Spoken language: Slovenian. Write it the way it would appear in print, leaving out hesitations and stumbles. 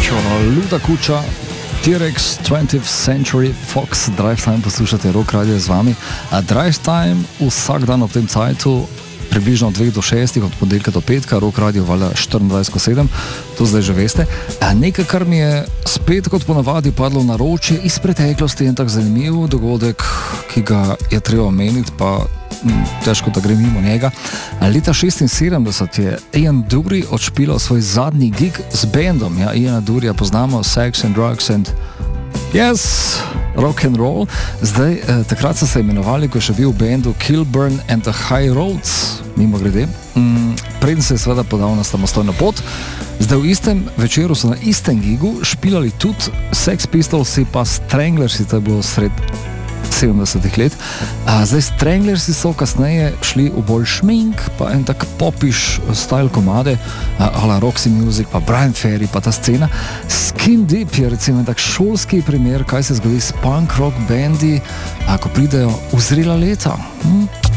Luda Kuča, T-Rex, 20th Century Fox, Drive Time, poslušate Rock Radio z vami. Drive Time vsak dan ob tem cajtu, približno od 2 do 6, od ponedeljka do petka, Rock Radio valja 24/7, to zdaj že veste. Nekaj, kar mi je spet kot ponavadi padlo na ročje iz preteklosti, en tak zanimiv dogodek, ki ga je treba omeniti, pa težko, da gre mimo njega. Leta 1976 je Ian Dury odšpilal svoj zadnji gig z bandom. Ja, Iana Duryja poznamo, Sex and Drugs and Yes, Rock and Roll. Zdaj, takrat so se imenovali, ko je še bil v bandu Kilburn and the High Roads, mimo grede. Preden se je seveda podal na samostojno pot. Zdaj v istem večeru so na istem gigu špilali tudi Sex Pistolsi pa Stranglersi, to je bilo sred 70 let. Zdaj Stranglersi so kasneje šli v bolj šmink, pa en tak popiš style komade, ala Roxy Music, pa Brian Ferry, pa ta scena. Skin Deep je recimo tak šolski primer, kaj se zgodi s punk rock bandi, ko pridejo v zrela leta.